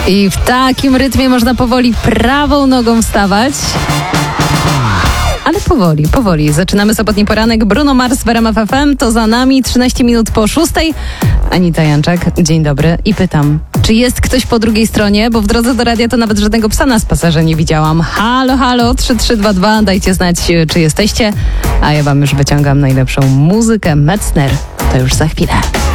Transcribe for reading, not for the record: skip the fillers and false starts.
I w takim rytmie można powoli prawą nogą wstawać. Ale powoli. Zaczynamy sobotni poranek. Bruno Mars w RMF FM, to za nami 13 minut po 6. Anita Janczak, dzień dobry. I pytam, czy jest ktoś po drugiej stronie? Bo w drodze do radia to nawet żadnego psa na spacerze nie widziałam. Halo, 3322, dajcie znać, czy jesteście. A ja wam już wyciągam najlepszą muzykę. Metzner, to już za chwilę.